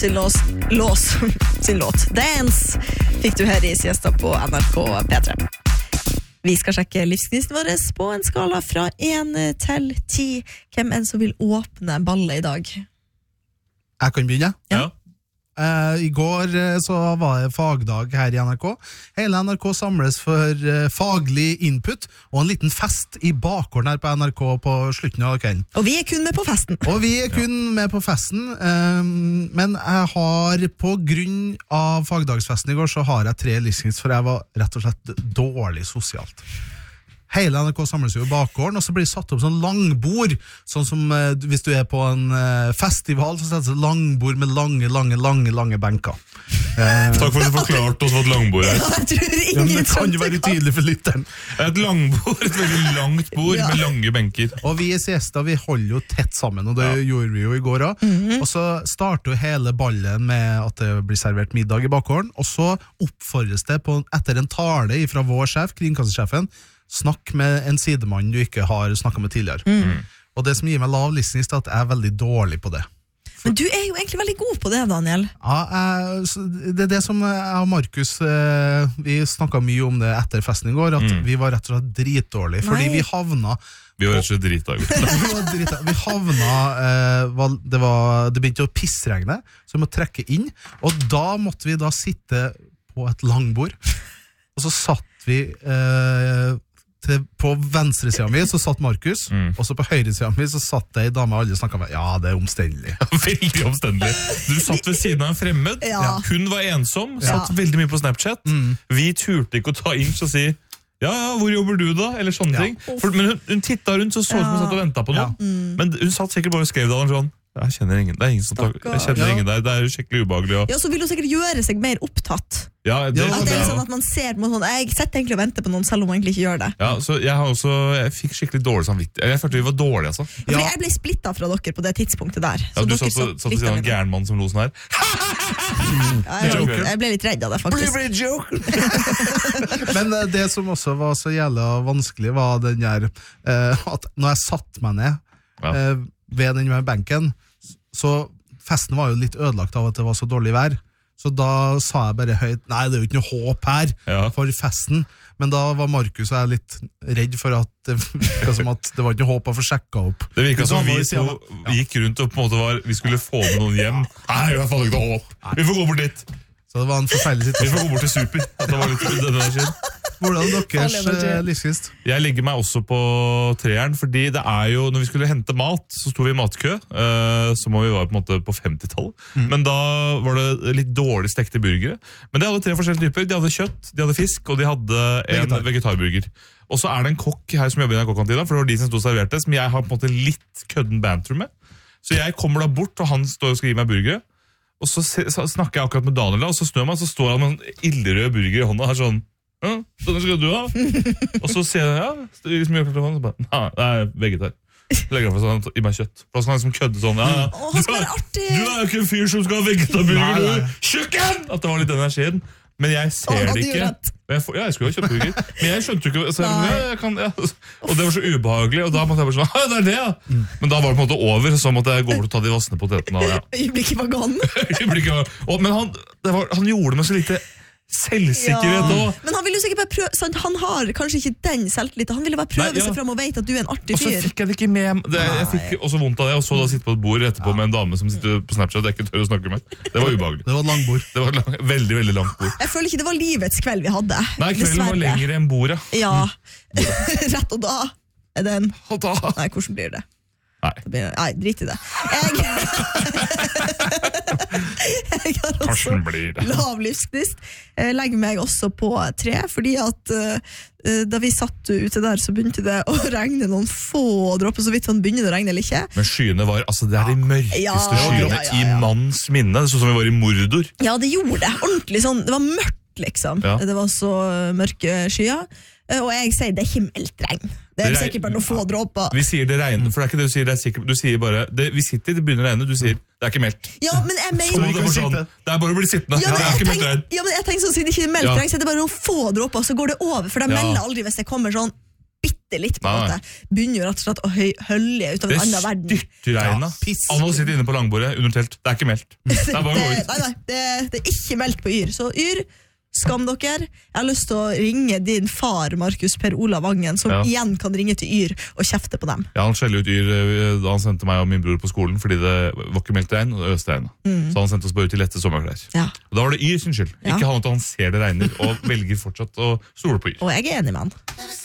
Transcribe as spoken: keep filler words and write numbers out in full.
sin lås, lås sin låt Dance fikk du her i siesta på N R K P tre. Vi skal sjekke livsgnisten vår på en skala fra én til ti. Hvem er det som vil åpne ballet i dag? Jeg kan begynne. Ja. Uh, I går uh, så var det fagdag her i N R K. Hele N R K samles for uh, faglig input og en liten fest i bakgården her på N R K på slutten av kvelden. Og vi er kun med på festen. Og vi er kun ja. med på festen, um, men jeg har på grunn av fagdagsfesten i går så har jeg tre livsgnist, for jeg var rett og slett dårlig sosialt. Hele N R K samles jo i bakgården, og så blir det satt opp sånn langbord, sånn som eh, hvis du er på en eh, festival, så setter det langbord med lange, lange, lange, lange benker. Eh, Takk for at du forklarte oss hva et langbord er. Ja, jeg tror ingen ja, men det kan jo være tydelig for lytteren. Et langbord, et veldig langt bord ja. med lange benker. Og vi i siesta, vi holder jo tett sammen, og det ja. gjorde vi jo i går også. Mm-hmm. Og så starter jo hele ballen med at det blir servert middag i bakgården, og så oppfordres det på, etter en tale fra vår sjef, kringkastingssjefen, snakk med en sidemann du ikke har snakket med tidligere. Mm. Og det som gir meg lav livsgnist er at jeg er veldig dårlig på det. For, Men du er jo egentlig veldig god på det, Daniel. Ja, jeg, det er det som jeg og Markus, vi snakket mye om det etter festen i går, at mm. vi var rett og slett dritdårlige, fordi Nei. vi havna... Vi var rett og slett dritdårlige. vi havna, det, var, det begynte å pissregne, så vi måtte trekke inn, og da måtte vi da sitte på et langbord, og så satt vi... Eh, Til, på venstre siden min så satt Markus, mm. og så på høyre siden min så satt det en dame alle snakket med. Ja, det er omstendelig. Veldig omstendelig. Du satt ved siden av en fremmed, ja. hun var ensom, satt ja. veldig mye på Snapchat. Mm. Vi turte ikke å ta inn og si, ja, ja, hvor jobber du da? Eller sånne ja. ting. For, men hun, hun tittet rundt og så ut som hun satt og ventet på noe. Ja. Mm. Men hun satt sikkert bare og skrev det sånn. Jeg kjenner ingen, det er ingen som tar, jeg kjenner ja. ingen der, det er jo skikkelig ubehagelig. Og... Ja, så vil hun sikkert gjøre seg mer opptatt. Ja, det, ja, det er sånn at man ser på noen, jeg setter egentlig og venter på noen selv om man egentlig ikke gjør det. Ja, så jeg har også, jeg fikk skikkelig dårlig samvittighet. Jeg følte vi var dårlige, altså. Ja. Fordi jeg ble splittet fra dere på det tidspunktet der. Ja, du satt og sier en gæren mann som lo sånn her. ja, jeg, jeg ble litt redd av det, faktisk. Bli, bli joke! Men det som også var så jævla vanskelig var den der, uh, at når jeg satt meg ned uh, ja. ved den med benken, så festen var jo litt ødelagt av at det var så dårlig vær. Så da sa jeg bare høyt, nei, det er jo ikke noe håp her ja. for festen. Men da var Markus og jeg litt redd for at det, som at det var ikke noe håp å få sjekket opp. Det virket som vi to ja. gikk rundt og på en måte var, vi skulle få med noen hjem. Nei, i hvert fall ikke noe håp. Vi får gå bort dit. Så det var en forferdelig situasjon. Vi får gå bort til Super. At det var litt denne der siden. Hvordan deres uh, livsgnist? Jeg legger meg også på treeren, fordi det er jo, når vi skulle hente mat, så sto vi i matkø, uh, som vi var på en måte på femtitallet. Mm. Men da var det litt dårlig stekte burgere. Men de hadde tre forskjellige typer. De hadde kjøtt, de hadde fisk, og de hadde en Vegetar. vegetarburger. Og så er det en kokk her som jobber i N R K-kantina, for det var de som stod og serverte, som jeg har på en måte litt kødden banter med. Så jeg kommer da bort, og han står og skal gi meg burgere. Og så, se, så snakker jeg akkurat med Daniel, og så snør meg, og så står han med en ildrød burger i hånda her sånn, ja, denne skal du ha. Og så sier jeg, ja, det er liksom mye akkurat hånda, så bare, nei, det er vegetar. Så legger han for sånn, i meg kjøtt. For da skal han liksom kødde sånn, ja, ja. Du, er, du er jo ikke en fyr som skal ha vegetarburger, du, tjukken! At det var litt energien. Men jeg ser det ikke. Jeg får, ja, jeg skulle ha kjøpt burger. Men jeg skjønte jo ikke, så, ja, jeg kan, ja. Og det var så ubehagelig, og da måtte jeg bare sånn, ja, det er det, ja. Mm. Men da var det på en måte over, så måtte jeg gå bort og ta de vassende potetene. Ja. Øyeblikket var gone. Men han, det var, han gjorde meg så lite selvsikkerhet også. Ja. Men han ville jo sikkert bare prøve, sånn, han har kanskje ikke den selvtilliten, han ville bare prøve Nei, ja. seg frem og vet at du er en artig fyr. Og så fikk jeg det ikke med, det, jeg fikk også vondt av det, og så da sitte på et bord etterpå ja. med en dame som sitter på Snapchat, jeg ikke tør å snakke med. Det var ubehagelig. Det var et langt bord. Det var et lang, veldig, veldig langt bord. Jeg føler ikke det var livets kveld vi hadde. Nei, kvelden Dessverre. var lengre enn bordet. Ja, mm. rett og da er det en... Og da? Nei, hvordan blir det? Nei. Det blir... Nei, drit i det. Jeg... jeg har også lav livsgnist. Jeg legger meg også på tre, fordi at uh, da vi satt ute der, så begynte det å regne noen få dråper, så vidt sånn begynner det å regne eller ikke. Men skyene var, altså det er de mørkeste ja, skyene ja, ja, ja. i manns minne, det er sånn som vi var i Mordor. Ja, det gjorde det, ordentlig sånn, det var mørkt liksom, ja. det var så mørke skyer. Og jeg sier det er ikke meldt regn. Det er det sikkert bare noen få dråper. Vi sier det regner, for det er ikke det du sier, det er sikkert. Du sier bare, det, vi sitter, det begynner å regne, du sier, det er ikke meldt. Ja, men jeg mener... Det, sånn, det er bare å bli sittende, ja, det er ikke meldt regn. Ja, men jeg tenker sånn, siden det ikke er meldt regn, så er det bare noen få dråper, så går det over, for de ja. melder aldri hvis det kommer sånn bitte bitte litt, på en Nei. måte. Begynner jo rett og slett å høy, hølje ut av Det en annen verden. styrtregna. Alle sitter inne på langbordet under telt. Det er ikke meldt. Det er bare å gå Det, ut. nei, nei, det, det er ikke meldt på Yr. Så Yr, skam dere. Jeg har lyst til å ringe din far, Markus Per Olav Vangen, som Ja. igjen kan ringe til Yr og kjefte på dem. Ja, han skjeller ut Yr eh, da han sendte meg og min bror på skolen fordi det var ikke meldt regn, og det øste regn. Så han sendte oss bare ut i lette sommerklær. Ja. Og da var det Yr sin skyld. Ja. Ikke han at han ser det regner og velger fortsatt å stole på Yr. Og jeg er enig med han.